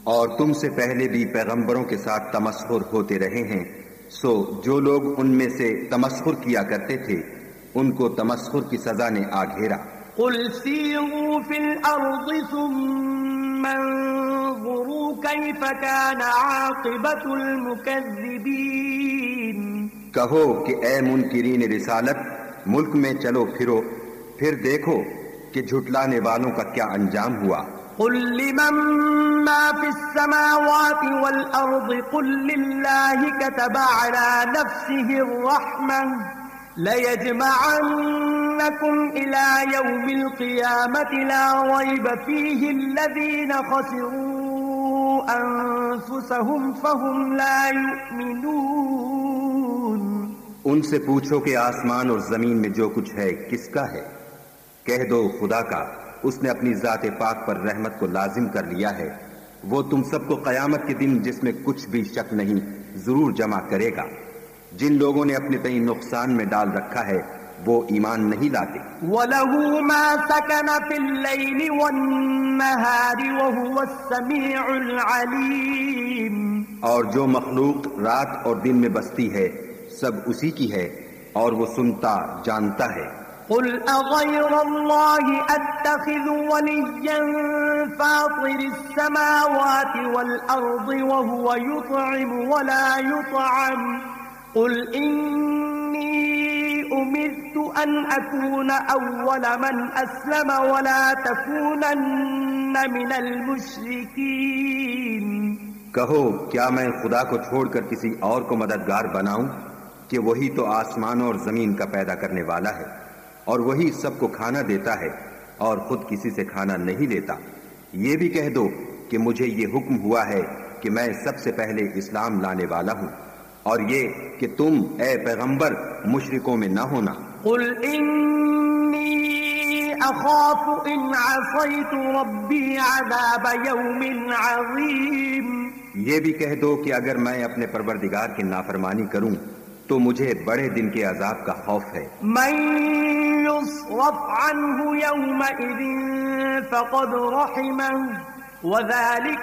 اور تم سے پہلے بھی پیغمبروں کے ساتھ تمسخر ہوتے رہے ہیں، سو جو لوگ ان میں سے تمسخر کیا کرتے تھے ان کو تمسخر کی سزا نے آ گھیرا۔ قل سیروا فی الارض ثم انظروا کیف کان عاقبت المکذبین۔ کہو کہ اے منکرین رسالت، ملک میں چلو پھرو، پھر دیکھو کہ جھٹلانے والوں کا کیا انجام ہوا۔ قل لمن ما في السماوات والأرض قل لله كتب على نفسه الرحمة ليجمعنكم إلى يوم القيامة لا ريب فيه الذين خسروا أنفسهم فهم لا يؤمنون۔ ان سے پوچھو کہ آسمان اور زمین میں جو کچھ ہے کس کا ہے؟ کہہ دو خدا کا، اس نے اپنی ذات پاک پر رحمت کو لازم کر لیا ہے، وہ تم سب کو قیامت کے دن جس میں کچھ بھی شک نہیں ضرور جمع کرے گا۔ جن لوگوں نے اپنے تئیں نقصان میں ڈال رکھا ہے وہ ایمان نہیں لاتے۔ وَلَهُ مَا سَكَنَ فِي اللَّيْلِ وَالنَّهَارِ وَهُوَ السَّمِيعُ الْعَلِيمُ۔ اور جو مخلوق رات اور دن میں بستی ہے سب اسی کی ہے اور وہ سنتا جانتا ہے۔ قل أغير الله أتخذ وليا فاطر السماوات والأرض وهو يطعم ولا يطعم قل إني أمرت أن أكون أول من أسلم ولا تكونن من المشركين۔ کہو کیا میں خدا کو چھوڑ کر کسی اور کو مددگار بناؤں کہ وہی تو آسمانوں اور زمین کا پیدا کرنے والا ہے اور وہی سب کو کھانا دیتا ہے اور خود کسی سے کھانا نہیں لیتا۔ یہ بھی کہہ دو کہ مجھے یہ حکم ہوا ہے کہ میں سب سے پہلے اسلام لانے والا ہوں، اور یہ کہ تم اے پیغمبر مشرکوں میں نہ ہونا۔ قل انی اخاف ان عصیت ربی عذاب یوم عظیم۔ یہ بھی کہہ دو کہ اگر میں اپنے پروردگار کی نافرمانی کروں تو مجھے بڑے دن کے عذاب کا خوف ہے۔ من يصرف عنه يومئذ فقد رحمه وذلك